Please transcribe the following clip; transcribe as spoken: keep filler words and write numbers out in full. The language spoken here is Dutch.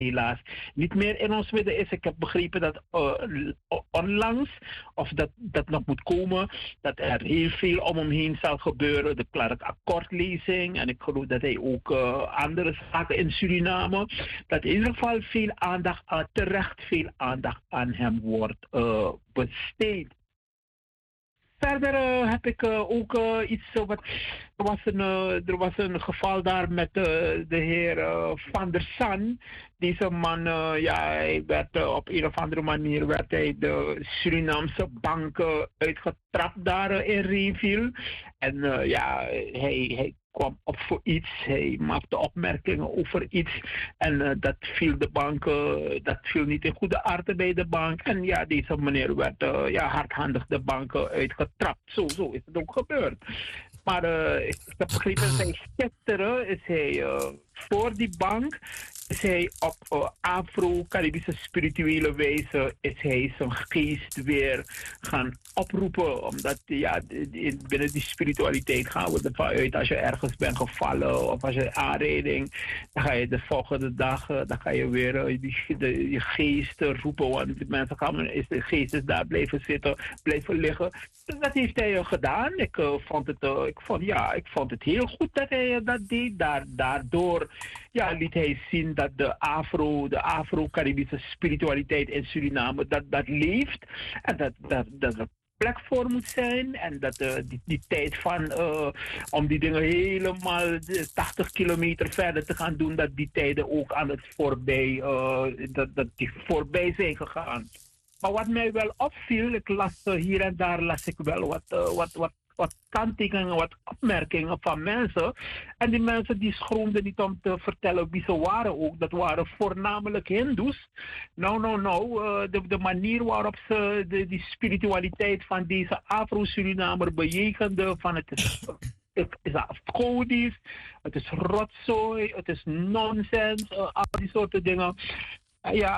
helaas niet meer in ons midden is. Ik heb begrepen dat uh, onlangs, of dat, dat nog moet komen, dat er heel veel om hem heen zal gebeuren. De Clark-akkoordlezing. En ik geloof dat hij ook uh, andere zaken in Suriname. Dat in ieder geval veel aandacht, uh, terecht veel aandacht aan hem wordt uh, besteed. Verder uh, heb ik uh, ook uh, iets uh, wat. Er was, een, uh, er was een geval daar met uh, de heer uh, Van der San. Deze man, uh, ja, hij werd uh, op een of andere manier werd hij de Surinaamse banken uitgetrapt daar uh, in Reenville. En uh, ja, hij, hij kwam op voor iets. Hij maakte opmerkingen over iets. En uh, dat viel de bank, uh, dat viel niet in goede aarde bij de bank. En ja, deze meneer werd uh, ja, hardhandig de banken uitgetrapt. Zo, zo is het ook gebeurd. Maar uh, ik heb begrepen dat hij gisteren is hij uh, voor die bank, is hij op uh, Afro-Caribische spirituele wijze, is hij zijn geest weer gaan oproepen. Omdat ja, in, binnen die spiritualiteit gaan we ervan uit, als je ergens bent gevallen of als je aanrijding, dan ga je de volgende dag, uh, dan ga je weer uh, die, de, je geest uh, roepen. Want de mensen gaan, is de geest is daar blijven zitten, blijven liggen. Dus dat heeft hij uh, gedaan. Ik uh, vond het, uh, ik vond, ja, ik vond het heel goed dat hij uh, dat deed. Daar, daardoor ja, liet hij zien dat de Afro, de Afro-Caribische spiritualiteit in Suriname, dat dat leeft. En dat, dat, dat er plek voor moet zijn. En dat uh, die, die tijd van uh, om die dingen helemaal tachtig kilometer verder te gaan doen, dat die tijden ook aan het voorbij, uh, dat, dat die voorbij zijn gegaan. Maar wat mij wel opviel, ik las uh, hier en daar las ik wel wat, uh, wat, wat, wat kanttekeningen, wat opmerkingen van mensen. En die mensen die schroomden niet om te vertellen wie ze waren ook. Dat waren voornamelijk Hindoes. Nou, nou, nou, uh, de, de manier waarop ze de, die spiritualiteit van deze Afro-Surinamer bejegenden, van het is... Het is afgodisch, het is rotzooi, het is nonsens, uh, al die soorten dingen. Uh, ja,